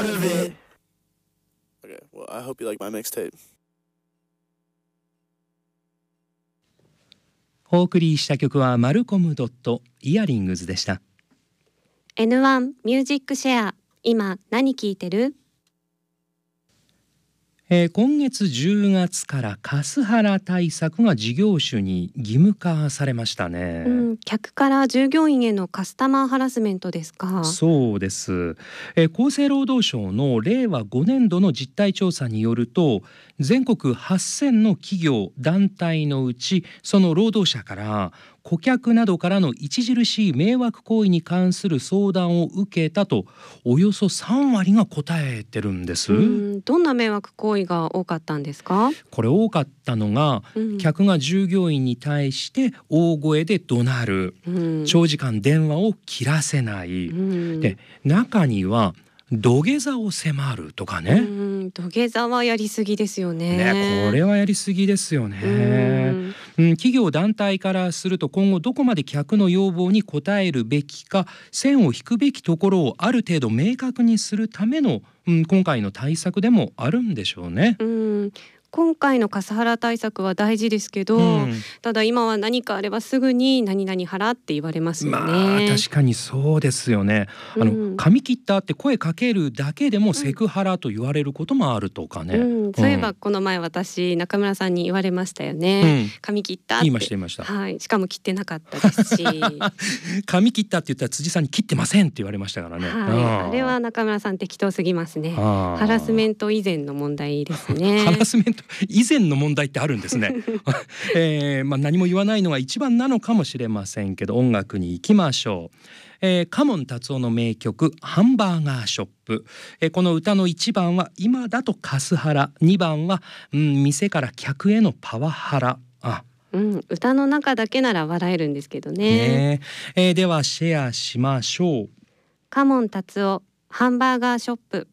part of it. Okay, well, I hope you like my mixtape. お送りした曲はマルコムドットイヤリングズでした。 N1 ミュージックシェア、今何聞いてる？ 今月10月からカスハラ対策が事業主に義務化されましたね。 客から従業員へのカスタマーハラスメントですか？ そうです。厚生労働省の令和5年度の実態調査によると、全国8000の企業団体のうち、その労働者から顧客などからの著しい迷惑行為に関する相談を受けたと、およそ3割が答えてるんです。 どんな迷惑行為が多かったんですか？ これ多かったのが、客が従業員に対して大声で怒鳴る、長時間電話を切らせない、で中には土下座を迫るとかね。 土下座はやりすぎですよね。 これはやりすぎですよね。企業団体からすると、今後どこまで客の要望に応えるべきか、線を引くべきところをある程度明確にするための、今回の対策でもあるんでしょうね。 今回のカスハラ対策は大事ですけど、ただ今は何かあればすぐに何々ハラって言われますよね。 確かにそうですよね。髪切ったって声かけるだけでもセクハラと言われることもあるとかね。 そういえばこの前私中村さんに言われましたよね。髪切ったって言いました。 はい、しかも切ってなかったですし髪切ったって言ったら辻さんに切ってませんって言われましたからね。 あれは中村さん適当すぎますね。ハラスメント以前の問題ですね。 ハラスメント以前の問題ってあるんですね。何も言わないのが一番なのかもしれませんけど、音楽に行きましょう。嘉門達夫の名曲ハンバーガーショップ。この歌の1番は今だとカスハラ、2番は、店から客へのパワハラ。 歌の中だけなら笑えるんですけどね。 ではシェアしましょう。 嘉門達夫ハンバーガーショップ。